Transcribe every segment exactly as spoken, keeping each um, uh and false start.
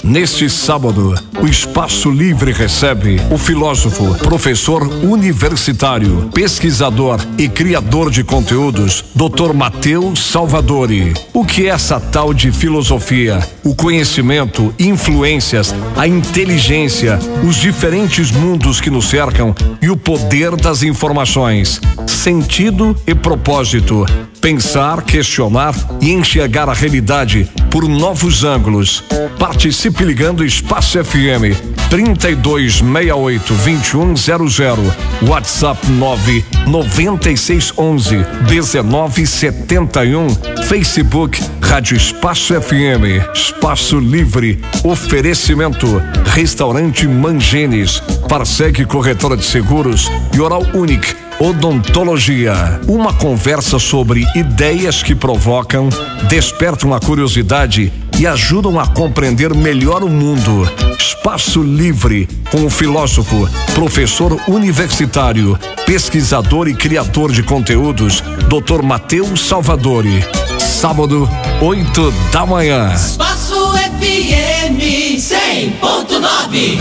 Neste sábado, o Espaço Livre recebe o filósofo, professor universitário, pesquisador e criador de conteúdos, doutor Matheus Salvadori. O que é essa tal de filosofia? O conhecimento, influências, a inteligência, os diferentes mundos que nos cercam e o poder das informações, sentido e propósito. Pensar, questionar e enxergar a realidade por novos ângulos. Participe ligando Espaço F M trinta e dois sessenta e oito, vinte e um zero zero, WhatsApp nove nove seis onze, dezenove setenta e um, Facebook Rádio Espaço F M. Espaço Livre. Oferecimento Restaurante Mangenes, Parsec Corretora de Seguros e Oral Unique Odontologia. Uma conversa sobre ideias que provocam, despertam a curiosidade e ajudam a compreender melhor o mundo. Espaço Livre, com o filósofo, professor universitário, pesquisador e criador de conteúdos, doutor Matheus Salvadori. Sábado, oito da manhã. Espaço F M cem ponto nove.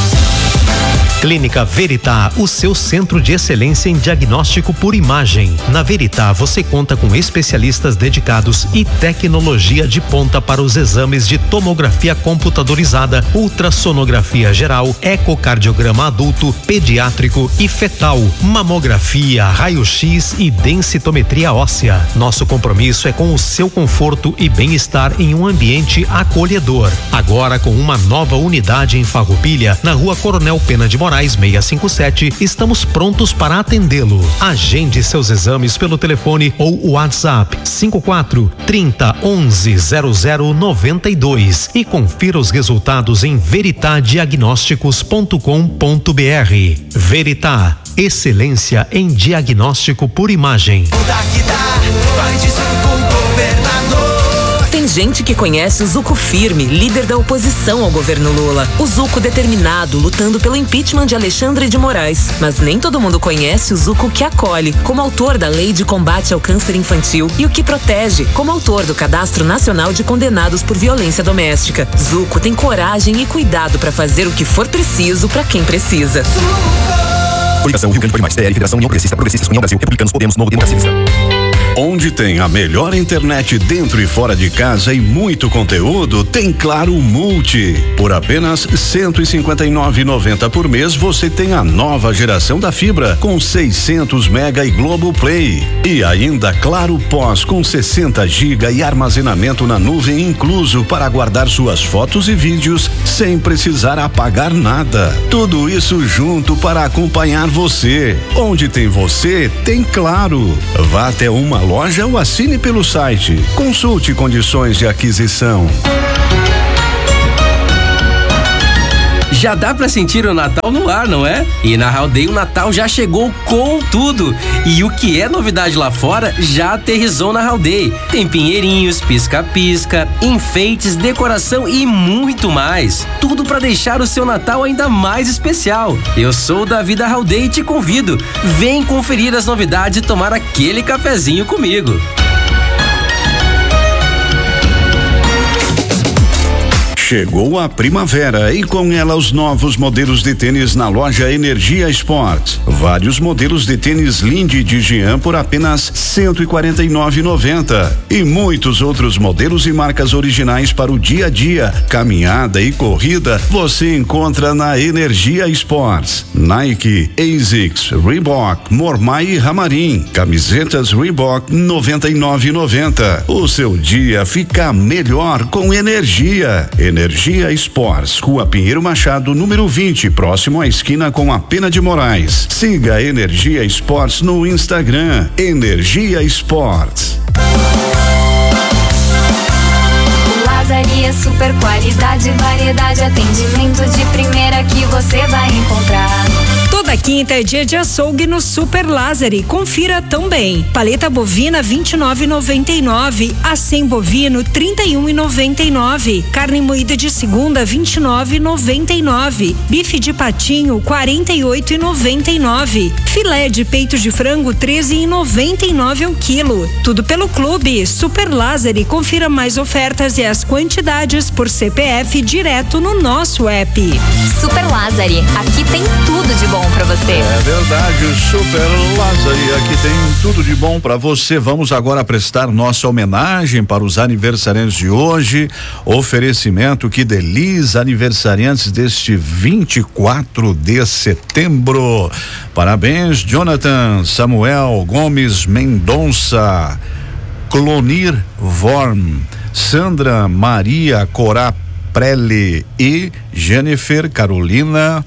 Clínica Veritá, o seu centro de excelência em diagnóstico por imagem. Na Veritá, você conta com especialistas dedicados e tecnologia de ponta para os exames de tomografia computadorizada, ultrassonografia geral, ecocardiograma adulto, pediátrico e fetal, mamografia, raio-x e densitometria óssea. Nosso compromisso é com o seu conforto e bem-estar em um ambiente acolhedor. Agora com uma nova unidade em Farroupilha, na Rua Coronel Pena de Moraes, seiscentos e cinquenta e sete, estamos prontos para atendê-lo. Agende seus exames pelo telefone ou WhatsApp cinco quatro, trinta, onze, zero zero, noventa e dois e confira os resultados em veritá diagnósticos ponto com ponto br. Veritá, excelência em diagnóstico por imagem. Tem gente que conhece o Zucco firme, líder da oposição ao governo Lula. O Zucco determinado, lutando pelo impeachment de Alexandre de Moraes. Mas nem todo mundo conhece o Zucco que acolhe, como autor da Lei de Combate ao Câncer Infantil, e o que protege, como autor do Cadastro Nacional de Condenados por Violência Doméstica. Zucco tem coragem e cuidado para fazer o que for preciso para quem precisa. Coligação Rio Grande Pode Mais, T L, Federação União Progressista, Progressistas, União Brasil, Republicanos, Podemos, Novo Democracia. Onde tem a melhor internet dentro e fora de casa e muito conteúdo, tem Claro Multi. Por apenas cento e cinquenta e nove reais e noventa centavos por mês, você tem a nova geração da fibra com seiscentos mega e Globo Play. E ainda Claro Pós com sessenta gigas e armazenamento na nuvem incluso para guardar suas fotos e vídeos sem precisar apagar nada. Tudo isso junto para acompanhar você. Onde tem você, tem Claro. Vá até uma loja ou assine pelo site. Consulte condições de aquisição. Já dá pra sentir o Natal no ar, não é? E na Haldei o Natal já chegou com tudo. E o que é novidade lá fora já aterrissou na Haldei. Tem pinheirinhos, pisca-pisca, enfeites, decoração e muito mais. Tudo pra deixar o seu Natal ainda mais especial. Eu sou o Davi da Haldei e te convido. Vem conferir as novidades e tomar aquele cafezinho comigo. Chegou a primavera e com ela os novos modelos de tênis na loja Energia Esportes. Vários modelos de tênis Lindy de Jean por apenas cento e quarenta e nove reais e noventa centavos. E muitos outros modelos e marcas originais para o dia a dia, caminhada e corrida, você encontra na Energia Esportes. Nike, Asics, Reebok, Mormai e Ramarim. Camisetas Reebok noventa e nove reais e noventa centavos. O seu dia fica melhor com energia. Energia Esportes, Rua Pinheiro Machado, número vinte, próximo à esquina com a Pena de Moraes. Siga a Energia Esportes no Instagram. Energia Esportes. Lazaria, super qualidade, variedade, atendimento de primeira que você vai encontrar. Toda quinta é dia de açougue no Super Lázari. Confira também. Paleta bovina vinte e nove e noventa e nove, acém bovino trinta e um e noventa e nove, carne moída de segunda vinte e nove e noventa e nove, bife de patinho quarenta e oito e noventa e nove, filé de peito de frango treze e noventa e nove ao quilo. Tudo pelo Clube Super Lázari. Confira mais ofertas e as quantidades por C P F direto no nosso app. Super Lázari, aqui tem tudo de bom pra você. É verdade, o Super Lázari, aqui tem tudo de bom pra você. Vamos agora prestar nossa homenagem para os aniversariantes de hoje. Oferecimento Que Delícia, aniversariantes deste vinte e quatro de setembro. Parabéns, Jonathan Samuel Gomes Mendonça, Clonir Vorm, Sandra Maria Corá Prele e Jennifer Carolina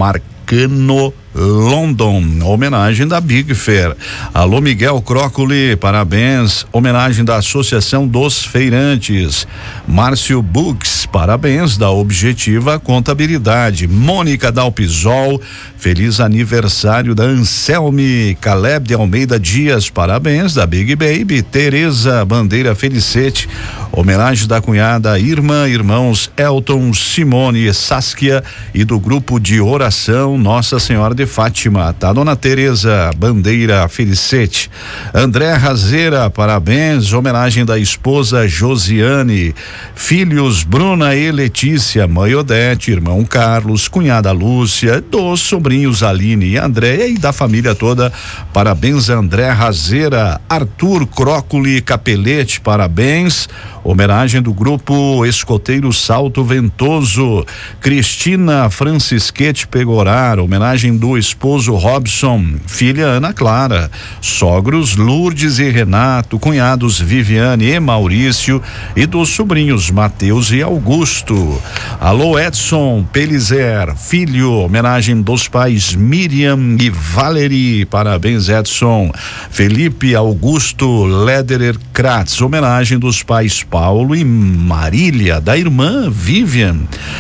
Marcano London, homenagem da Big Fair. Alô Miguel Crócoli, parabéns, homenagem da Associação dos Feirantes. Márcio Bux, parabéns da Objetiva Contabilidade. Mônica Dalpisol, feliz aniversário da Anselme. Caleb de Almeida Dias, parabéns da Big Baby. Tereza Bandeira Felicete, homenagem da cunhada Irmã, irmãos Elton, Simone, Saskia e do grupo de oração Nossa Senhora de Fátima, tá? Dona Tereza Bandeira Felicete. André Razeira, parabéns, homenagem da esposa Josiane, filhos Bruna e Letícia, mãe Odete, irmão Carlos, cunhada Lúcia, dos sobrinhos Aline e André e da família toda, parabéns André Razeira. Arthur Crócoli Capelete, parabéns, homenagem do grupo Escoteiro Salto Ventoso. Cristina Francisquete Pegorar, homenagem do esposo Robson, filha Ana Clara, sogros Lourdes e Renato, cunhados Viviane e Maurício e dos sobrinhos Mateus e Augusto. Alô Edson Pelizer, filho, homenagem dos pais Miriam e Valerie, parabéns Edson. Felipe Augusto Lederer Kratz, homenagem dos pais Paulo e Marília, da irmã Vivian,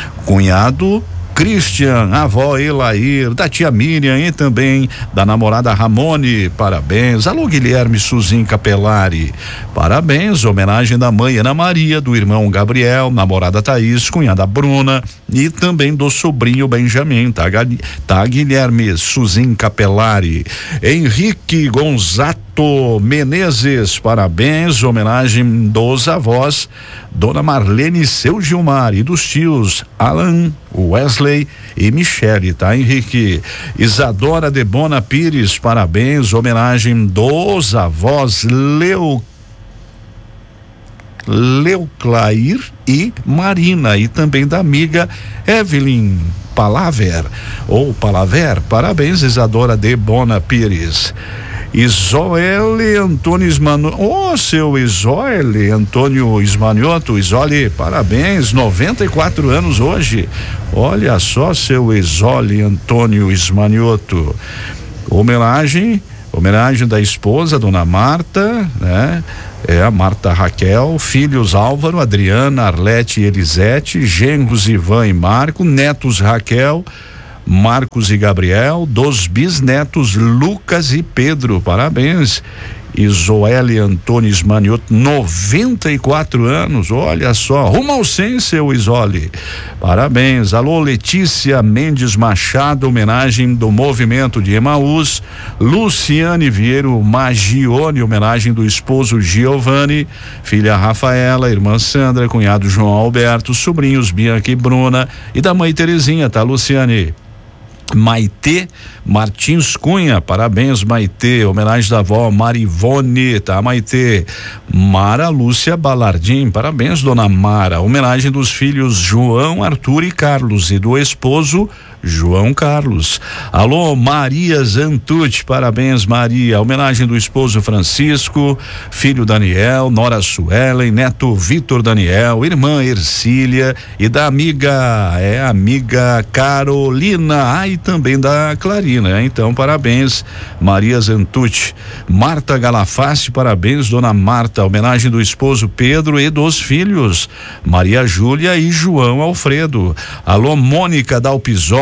cunhado Christian, avó Elair, da tia Miriam e também da namorada Ramone, parabéns. Alô Guilherme Suzin Capelari, parabéns, homenagem da mãe Ana Maria, do irmão Gabriel, namorada Thaís, cunhada Bruna e também do sobrinho Benjamin, tá, tá Guilherme Suzin Capelari. Henrique Gonzato Menezes, parabéns, homenagem dos avós Dona Marlene e seu Gilmar e dos tios Alan, Wesley e Michele, tá Henrique? Isadora de Bona Pires, parabéns, homenagem dos avós Leo Leuclair e Marina e também da amiga Evelyn Palaver ou Palaver, parabéns Isadora de Bona Pires. Isoele Antônio Ismanioto, ô oh, seu Isoele Antônio Ismanioto, Isole, parabéns, noventa e quatro anos hoje, olha só seu Isole Antônio Ismanioto. Homenagem, homenagem da esposa, dona Marta, né? É a Marta Raquel, filhos Álvaro, Adriana, Arlete e Elisete, genros Ivan e Marco, netos Raquel, Marcos e Gabriel, dos bisnetos Lucas e Pedro, parabéns. Isoele Antônio Ismanioto, noventa e quatro anos, olha só, rumo ao cem, seu Isole, parabéns. Alô Letícia Mendes Machado, homenagem do movimento de Emaús. Luciane Vieiro Magione, homenagem do esposo Giovanni, filha Rafaela, irmã Sandra, cunhado João Alberto, sobrinhos Bianca e Bruna e da mãe Terezinha, tá Luciane? Maitê Martins Cunha, parabéns Maitê, homenagem da avó Marivone, tá Maitê? Mara Lúcia Balardim, parabéns dona Mara, homenagem dos filhos João, Arthur e Carlos e do esposo João Carlos. Alô Maria Zantucci, parabéns Maria, homenagem do esposo Francisco, filho Daniel, nora Suelen, neto Vitor Daniel, irmã Ercília e da amiga, é amiga Carolina, ah, e também da Clarina, então parabéns Maria Zantucci. Marta Galaface, parabéns dona Marta, homenagem do esposo Pedro e dos filhos Maria Júlia e João Alfredo. Alô Mônica Dalpisol,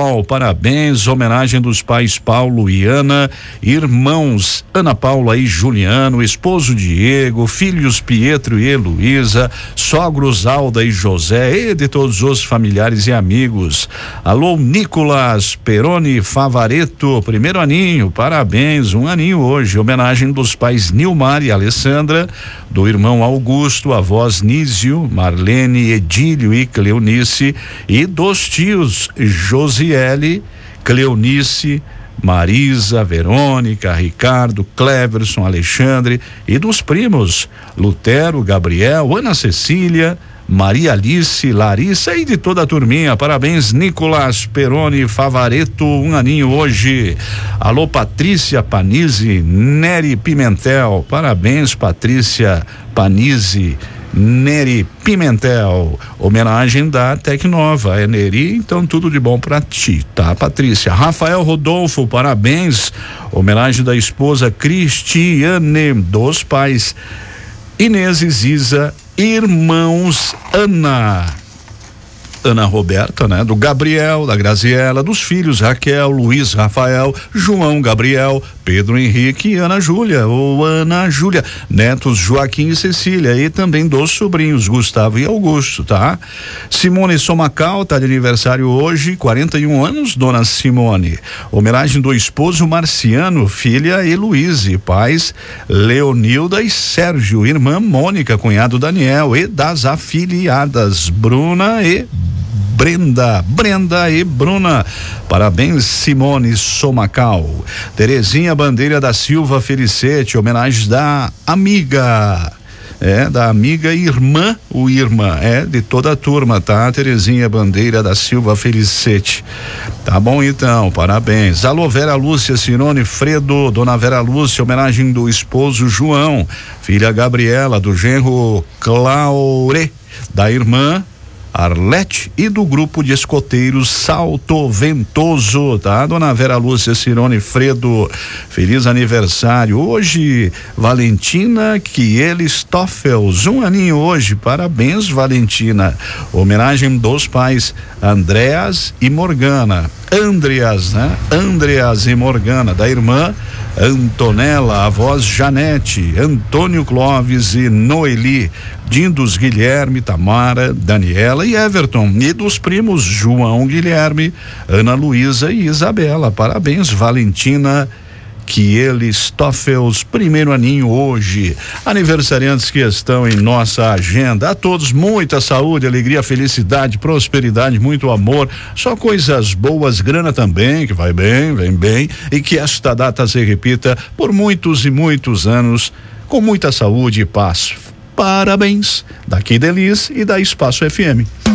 Carol, parabéns, homenagem dos pais Paulo e Ana, irmãos Ana Paula e Juliano, esposo Diego, filhos Pietro e Heloísa, sogros Alda e José, e de todos os familiares e amigos. Alô, Nicolas Peroni Favareto, primeiro aninho, parabéns, um aninho hoje, homenagem dos pais Nilmar e Alessandra, do irmão Augusto, avós Nísio, Marlene, Edílio e Cleonice, e dos tios Josiele, Cleonice, Marisa, Verônica, Ricardo, Cleverson, Alexandre, e dos primos Lutero, Gabriel, Ana Cecília, Maria Alice, Larissa e de toda a turminha. Parabéns, Nicolas Peroni Favareto, um aninho hoje. Alô, Patrícia Panizzi, Nery Pimentel, parabéns, Patrícia Panizzi, Nery Pimentel, homenagem da Tecnova, é Nery, então tudo de bom pra ti, tá, Patrícia? Rafael Rodolfo, parabéns, homenagem da esposa Cristiane, dos pais Inês e Ziza, irmãos Ana, Ana Roberta, né? Do Gabriel, da Graziela, dos filhos Raquel, Luiz Rafael, João Gabriel, Pedro Henrique e Ana Júlia, ou Ana Júlia, netos Joaquim e Cecília, e também dos sobrinhos Gustavo e Augusto, tá? Simone Somacal tá de aniversário hoje, quarenta e um anos, dona Simone. Homenagem do esposo Marciano, filha Heloíse, pais Leonilda e Sérgio, irmã Mônica, cunhado Daniel, e das afiliadas Bruna e Brenda, Brenda e Bruna. Parabéns, Simone Somacal. Terezinha Bandeira da Silva Felicete, homenagem da amiga, é, da amiga irmã, o irmã, é, de toda a turma, tá? Terezinha Bandeira da Silva Felicete. Tá bom, então, parabéns. Alô, Vera Lúcia Cirone Fredo, dona Vera Lúcia, homenagem do esposo João, filha Gabriela, do genro Claure, da irmã Arlete e do grupo de escoteiros Salto Ventoso, tá? Dona Vera Lúcia Cirone Fredo, feliz aniversário. Hoje, Valentina Kiele Stoffels, um aninho hoje, parabéns, Valentina. Homenagem dos pais Andréas e Morgana, Andreas, né? Andreas e Morgana, da irmã Antonella, avós Janete, Antônio Clóvis e Noeli, Dindos Guilherme, Tamara, Daniela e Everton, e dos primos João Guilherme, Ana Luísa e Isabela. Parabéns, Valentina Kiele Stoffels, primeiro aninho hoje. Aniversariantes que estão em nossa agenda. A todos muita saúde, alegria, felicidade, prosperidade, muito amor, só coisas boas, grana também, que vai bem, vem bem, e que esta data se repita por muitos e muitos anos, com muita saúde e paz. Parabéns, daqui Delis e da Espaço F M.